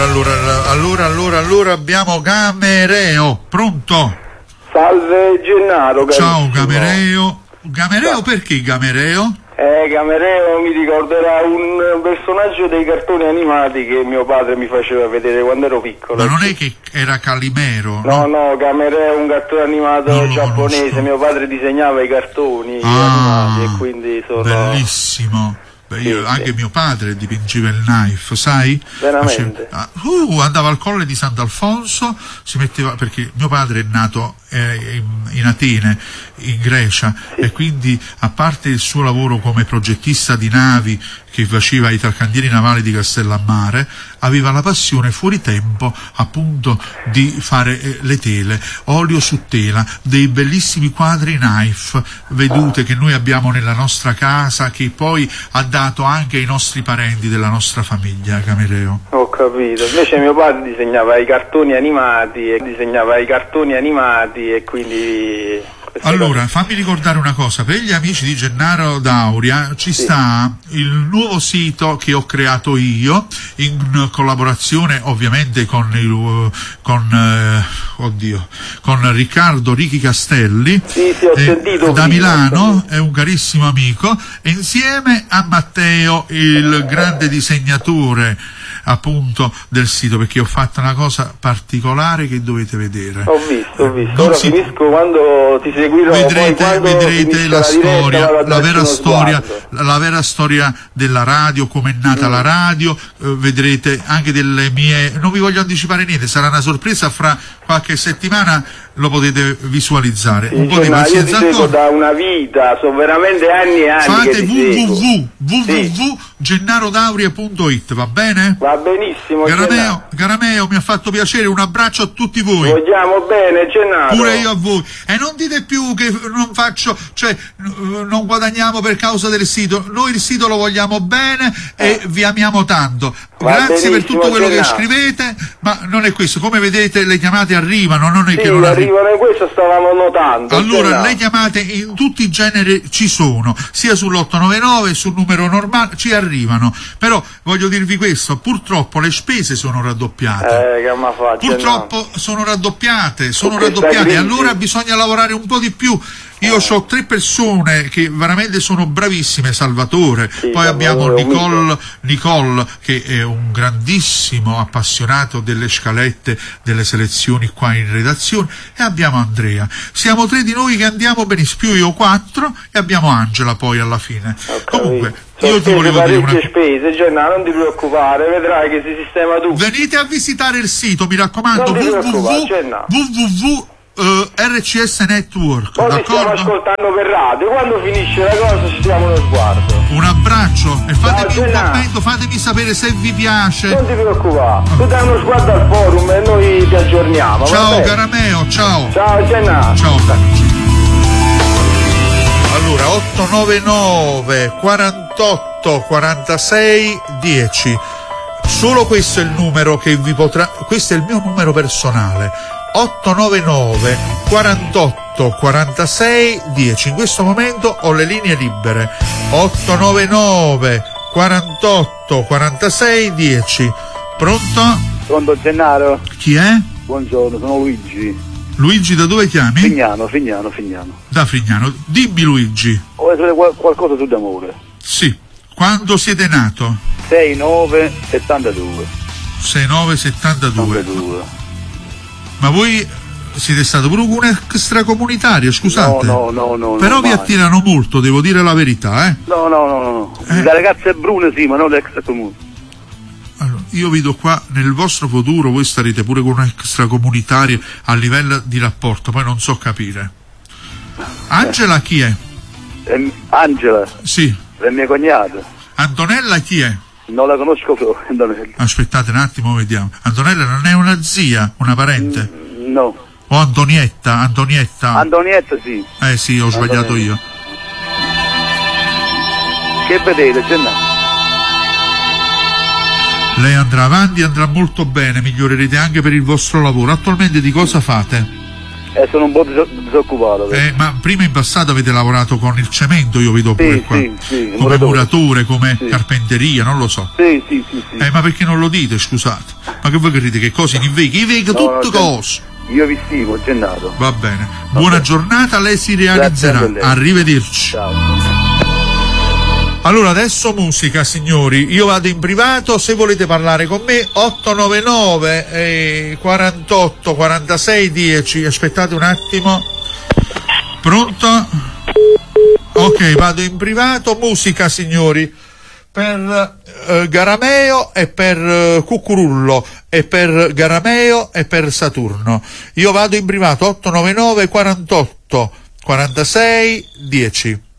Allora abbiamo Gamereo, pronto? Salve Gennaro, carissimo. Ciao Gamereo. Gamereo, perché Gamereo? Gamereo mi ricorderà un personaggio dei cartoni animati che mio padre mi faceva vedere quando ero piccolo. Ma non è che era Calimero? No, Gamereo è un cartone animato giapponese, mio padre disegnava i cartoni animati e quindi sono... Bellissimo. Io, anche mio padre dipingeva il knife, sai? Veramente? Andava al Colle di Sant'Alfonso, si metteva, perché mio padre è nato in Atene, in Grecia, e quindi, a parte il suo lavoro come progettista di navi che faceva i traccandieri navali di Castellammare, aveva la passione fuori tempo appunto di fare le tele, olio su tela, dei bellissimi quadri knife, vedute che noi abbiamo nella nostra casa, che poi ha dato anche ai nostri parenti della nostra famiglia, Gamereo. Ho capito, invece mio padre disegnava i cartoni animati e quindi... Allora, fammi ricordare una cosa, per gli amici di Gennaro D'Auria ci sta il nuovo sito che ho creato io, in collaborazione ovviamente con Riccardo Richi Castelli, ho sentito da Milano, è un carissimo amico, e insieme a Matteo, il grande disegnatore appunto del sito, perché ho fatto una cosa particolare che dovete vedere. Ho visto. Ora finisco quando ti seguirò. Vedrete la storia, la vera storia della radio, come è nata la radio, vedrete anche delle mie, non vi voglio anticipare niente, sarà una sorpresa, fra qualche settimana lo potete visualizzare. Un po' di pazienza. Io ti seguo da una vita, sono veramente anni e anni. Fate www.gennarodauria.it, va bene? Va benissimo. Garameo, mi ha fatto piacere, un abbraccio a tutti voi. Vogliamo bene, Gennaro. Pure io a voi. E non dite più che non guadagniamo per causa del sito. Noi il sito lo vogliamo bene e vi amiamo tanto. Grazie per tutto quello che scrivete, ma non è questo. Come vedete le chiamate arrivano, non è che non arrivano, e questo stavamo notando. Allora, le chiamate in tutti i generi ci sono, sia sull'899, sul numero normale, ci arrivano. Però voglio dirvi questo, purtroppo le spese sono raddoppiate. Purtroppo sono raddoppiate, e allora bisogna lavorare un po' di più. Io ho 3 persone che veramente sono bravissime, Salvatore, poi abbiamo Nicole che è un grandissimo appassionato delle scalette, delle selezioni qua in redazione, e abbiamo Andrea. Siamo 3 di noi che andiamo benissimo, più io 4, e abbiamo Angela poi alla fine. Comunque, io ti volevo dire una spese, Gennaro, non ti preoccupare, vedrai che si sistema tutto. Venite a visitare il sito, mi raccomando, RCS Network. Poi ti stiamo ascoltando per radio, quando finisce la cosa ci diamo uno sguardo. Un abbraccio e fatemi un commento, fatemi sapere se vi piace. Non ti preoccupare, tu dai uno sguardo al forum e noi ti aggiorniamo. Ciao Garameo, ciao Gennaro. Ciao. Allora, 899 48 46 10. Solo questo è il numero che vi potrà, questo è il mio numero personale, 899 48 46 10. In questo momento ho le linee libere, 899 48 46 10. Pronto? Pronto, Gennaro? Chi è? Buongiorno, sono Luigi. Luigi, da dove chiami? Fignano. Da Fignano. Dimmi, Luigi. Vuoi sapere qualcosa su d'amore? Sì. Quando siete nato? 6972. 6972. Ma voi siete stato pure un extracomunitario, scusate? No. Però vi attirano molto, devo dire la verità, eh? No. Le ragazze brune sì, ma non l'extracomunitario. Allora, io vedo qua nel vostro futuro voi starete pure con un extracomunitario a livello di rapporto, poi non so capire. Angela chi è? Angela? Sì. È mia cognata. Antonella chi è? Non la conosco proprio, Antonella. Aspettate un attimo, vediamo. Antonella non è una zia, una parente? No. O Antonietta? Antonietta sì. Sì, ho sbagliato io. Che vedete, Gennaro? Lei andrà avanti, andrà molto bene, migliorerete anche per il vostro lavoro. Attualmente di cosa fate? Sono un po' disoccupato. Ma prima in passato avete lavorato con il cemento, io vedo pure qua. Sì, come muratore, come carpenteria, non lo so. Sì. Ma perché non lo dite, scusate? Ma che voi credete che cose in veghi? I veghi tutte cose. Io vi stimo, già nato. Va bene. Buona giornata, lei si realizzerà. Arrivederci. Ciao. Allora, adesso musica, signori. Io vado in privato, se volete parlare con me 899 48 46 10. Aspettate un attimo. Pronto? Ok, vado in privato. Musica, signori, per Garameo e per Cucurullo, e per Garameo e per Saturno. Io vado in privato 899 48 46 10.